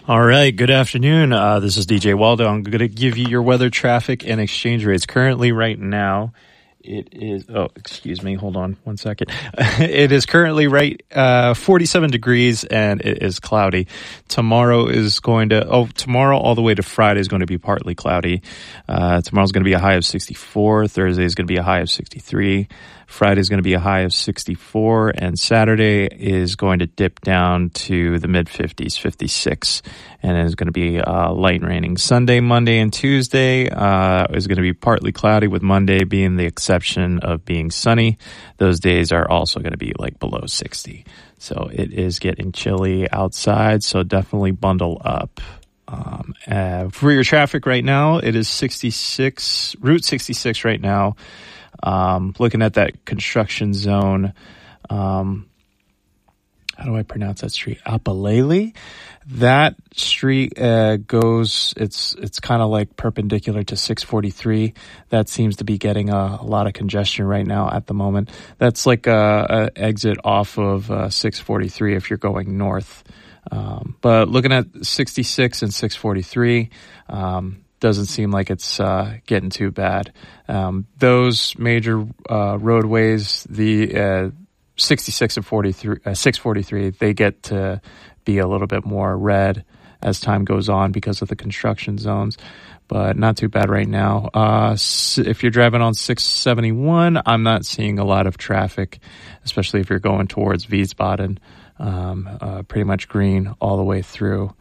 All right, good afternoon. This is DJ Waldo. I'm going to give you your weather, traffic, and exchange rates. Currently, right now, it is, excuse me, hold on one second. It is currently 47 degrees and it is cloudy. Tomorrow all the way to Friday is going to be partly cloudy. Tomorrow's going to be a high of 64. Thursday is going to be a high of 63. Friday is going to be a high of 64, and Saturday is going to dip down to the mid-50s, 56, and it's going to be light raining. Sunday, Monday, and Tuesday is going to be partly cloudy, with Monday being the exception of being sunny. Those days are also going to be like below 60. So it is getting chilly outside, so definitely bundle up. For your traffic right now, it is Route 66 right now. Looking at that construction zone, how do I pronounce that street? Apalele? That street it's kind of like perpendicular to 643. That seems to be getting a lot of congestion right now at the moment. That's like a exit off of 643 if you're going north. But looking at 66 and 643, doesn't seem like it's getting too bad. Those major roadways, the 66 and 643, they get to be a little bit more red as time goes on because of the construction zones, but not too bad right now. If you're driving on 671, I'm not seeing a lot of traffic, especially if you're going towards Wiesbaden. Pretty much green all the way through.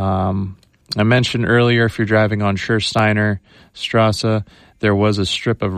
I mentioned earlier, if you're driving on Schursteiner Strasse, there was a strip of